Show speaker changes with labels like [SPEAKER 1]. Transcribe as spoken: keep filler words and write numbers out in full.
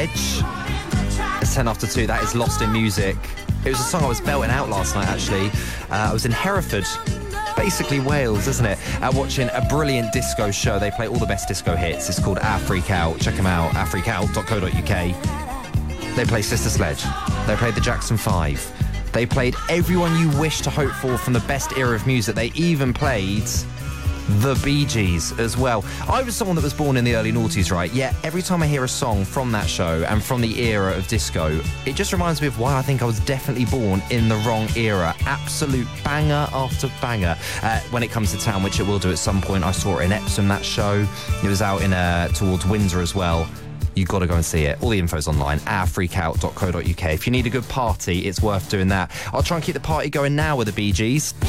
[SPEAKER 1] Edge. It's ten after two. That is Lost in Music. It was a song I was belting out last night, actually. Uh, I was in Hereford, basically Wales, isn't it? Uh, watching a brilliant disco show. They play all the best disco hits. It's called Our Freak Out. Check them out, our freak out dot co dot uk. They play Sister Sledge. They played the Jackson five. They played everyone you wish to hope for from the best era of music. They even played the Bee Gees as well. I was someone that was born in the early noughties, right? Yet every time I hear a song from that show and from the era of disco, it just reminds me of why I think I was definitely born in the wrong era. Absolute banger after banger. Uh, when it comes to town, which it will do at some point, I saw it in Epsom, that show. It was out in uh, towards Windsor as well. You've got to go and see it. All the info's online, our freak out dot co dot uk. If you need a good party, it's worth doing that. I'll try and keep the party going now with the Bee Gees.